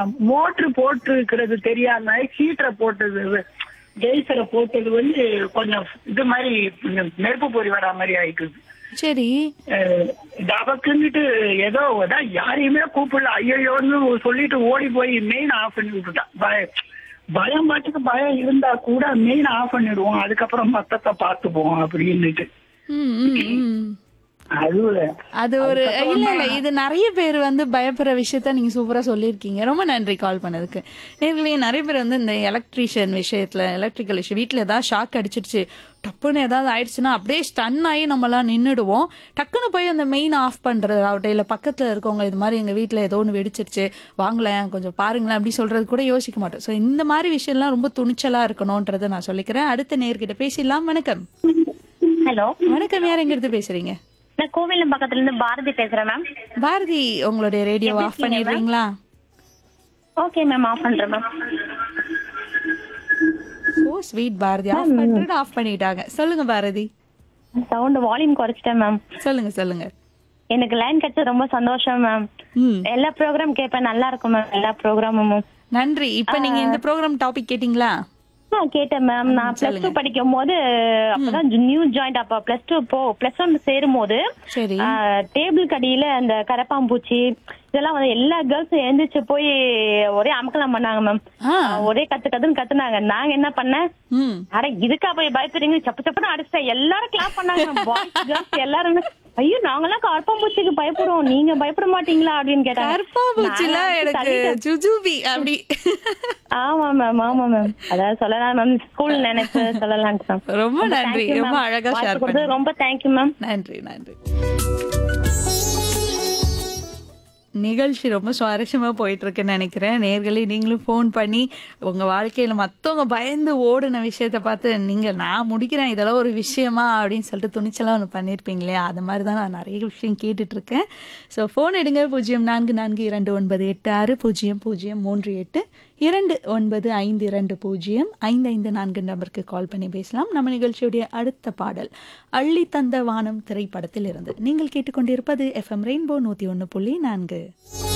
Motor போட்டு இருக்கிறது தெரியாம ஹீட்டரை போட்டது கெய்சரை போட்டது வந்து கொஞ்சம் இது மாதிரி நெருப்பு பொறி வரா மாதிரி ஆயிக்குது. சரி. டபக்குன்னுட்டு ஏதோ அதான் யாரையுமே கூப்பிடல, ஐயோன்னு சொல்லிட்டு ஓடி போய் மெயின் ஆஃப் பண்ணி விட்டுட்டான். பயம் பாட்டுக்கு பயம் இருந்தா கூட மெயின் ஆஃப் பண்ணிடுவோம், அதுக்கப்புறம் மத்தத்தை பார்த்துப்போம் அப்படின்னுட்டு. அது ஒரு இல்ல இல்ல இது நிறைய பேர் வந்து பயப்படுற விஷயத்த நீங்க சூப்பரா சொல்லியிருக்கீங்க. ரொம்ப நன்றி கால் பண்ணதுக்கு. நேர்களே நிறைய பேர் வந்து இந்த எலக்ட்ரீஷியன் விஷயத்துல எலக்ட்ரிக்கல் விஷயம் வீட்டுல ஏதாவது ஷாக் அடிச்சிருச்சு டப்புன்னு ஏதாவது ஆயிடுச்சுன்னா அப்படியே ஸ்டன் ஆகி நம்மளாம் நின்றுடுவோம். டக்குன்னு போய் அந்த மெயின் ஆஃப் பண்றது ஆகட்டும், இல்ல பக்கத்துல இருக்கவங்க இது மாதிரி எங்க வீட்டுல ஏதோ ஒன்று வெடிச்சிருச்சு வாங்கலேன் கொஞ்சம் பாருங்களேன் அப்படி சொல்றது கூட யோசிக்க மாட்டோம். ஸோ இந்த மாதிரி விஷயம்லாம் ரொம்ப துணிச்சலா இருக்கணும்ன்றதை நான் சொல்லிக்கிறேன். அடுத்த நேர்கிட்ட பேசிடலாம். வணக்கம். ஹலோ வணக்கம். யார் எங்க இருந்து பேசுறீங்க? நான் கோவிலம் பக்கத்துல இருந்து பாரதி பேசுறேன் மேம். பாரதி, உங்களுடைய ரேடியோ ஆஃப் பண்ணிடுறீங்களா? ஓகே மேம், ஆஃப் பண்றேன் ma'am. So sweet Bharathi, of பண்ணிட்டு ஆஃப் பண்ணிட்டாங்க. சொல்லுங்க பாரதி. Sound volume குறைச்சிட்டேன் ma'am. சொல்லுங்க சொல்லுங்க. எனக்கு லைன் கிடைச்சது ரொம்ப சந்தோஷம் மேம். எல்லா ப்ரோக்ராம் கேட்பேன், நல்லா இருக்கும் மேம் எல்லா ப்ரோக்ராமும். நன்றி. இப்ப நீங்க இந்த ப்ரோக்ராம் டாபிக் கேட்டீங்களா? கேட்டேன் மேம். நான் பிளஸ் 2 படிக்கும் போது அப்பதான் நியூ ஜாயிண்ட், அப்ப பிளஸ் 1 சேரும் போது டேபிள் கடியில அந்த கரப்பாம்பூச்சி இதெல்லாம் வந்து எல்லா கேர்ள்ஸும் எழுந்திரிச்சு போய் ஒரே அமக்கலாம் பண்ணாங்க மேம். ஒரே கத்துன்னு கத்துனாங்க. நாங்க என்ன பண்ணேன், அட இதுக்கா போய் பயப்படுறீங்க, சப்பு சப்புன்னு அடிச்சிட்டேன். எல்லாரும் கிளாப் பண்ணாங்க, பாய்ஸ் கேர்ள்ஸ் எல்லாருமே. ஐயோ நாங்கெல்லாம் கரப்பாம்பூச்சிக்கு பயப்படுவோம், நீங்க பயப்பட மாட்டீங்களா அப்படின்னு கேட்டாங்க. ஆமா மேம், ஆமா மேம். அதாவது சொல்லலாம் மேம், ஸ்கூல் நினைச்சு சொல்லலாம். ரொம்ப நன்றி, ரொம்ப அழகா ஷேர் பண்ணீங்க. ரொம்ப தேங்க்யூ மேம். நன்றி நன்றி. நிகழ்ச்சி ரொம்ப சுவாரஸ்யமா போயிட்டு இருக்குன்னு நினைக்கிறேன். நேர்களே நீங்களும் ஃபோன் பண்ணி உங்க வாழ்க்கையில மத்தவங்க பயந்து ஓடுன விஷயத்த பார்த்து நீங்க நான் முடிக்கிறேன் இதெல்லாம் ஒரு விஷயமா அப்படின்னு சொல்லிட்டு துணிச்சலா ஒன்று பண்ணியிருப்பீங்க இல்லையா? அது மாதிரி தான் நான் நிறைய விஷயம் கேட்டுட்டு இருக்கேன். ஸோ ஃபோன் எடுங்க 0442960038 2952205554 நம்பருக்கு கால் பண்ணி பேசலாம். நம்ம நிகழ்ச்சியுடைய அடுத்த பாடல் அள்ளி தந்த வானம் திரைப்படத்தில் இருந்து. நீங்கள் கேட்டுக்கொண்டிருப்பது FM ரெயின்போ 101.4.